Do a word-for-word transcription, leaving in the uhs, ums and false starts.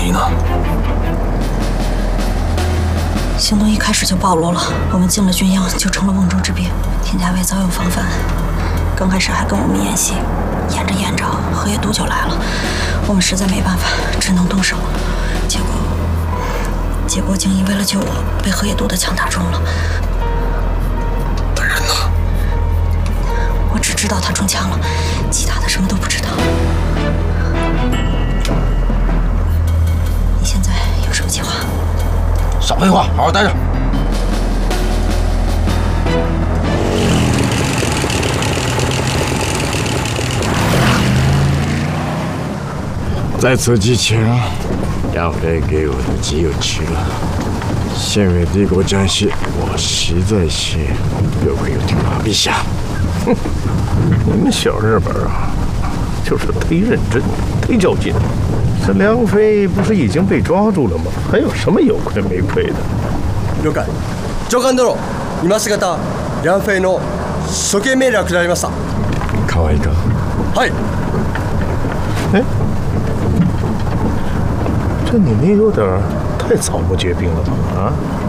疑呢？ 行动一开始就暴露了，我们进了军营就成了瓮中之鳖。田家卫早有防范，刚开始还跟我们演戏，演着演着，荷叶督就来了，我们实在没办法，只能动手。结果，结果景逸为了救我，被荷叶督的枪打中了。 他人呢？ 我只知道他中枪了，其他的什么都不知道。你现在有什么计划？ 少废话，好好待着。 在此之前，杨飞给我的只有吃了。献给帝国将士，我实在是有愧有听啊，陛下。 哼，你们小日本啊，就是忒认真，忒较劲。这梁飞不是已经被抓住了吗？还有什么有愧没愧的？ 了解。上官殿、今しがた梁飛の処刑命令が下りました。 可愛いか？ はい。 哎，这你们有点太草木皆兵了吧？啊？